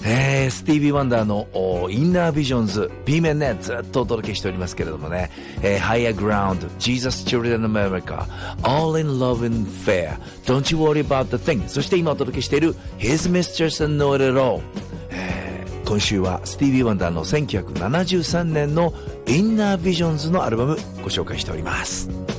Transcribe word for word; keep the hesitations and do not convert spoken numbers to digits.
えー、スティービー・ワンダーのインナービジョンズ B 面ねずっとお届けしておりますけれどもね、えー、Higher Ground Jesus Children of America All in Love and Fair Don't You Worry About the Thing そして今お届けしている His Mistress and Know It All、えー、今週はスティービー・ワンダーのせんきゅうひゃくななじゅうさんねんのインナービジョンズのアルバムご紹介しております。